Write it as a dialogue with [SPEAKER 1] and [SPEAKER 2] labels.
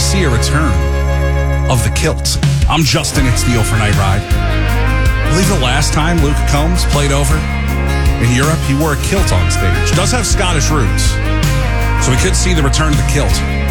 [SPEAKER 1] see a return of the kilt. I'm Justin, it's the Overnight Ride. I believe the last time Luke Combs played over in Europe, he wore a kilt on stage. Does have Scottish roots, so we could see the return of the kilt.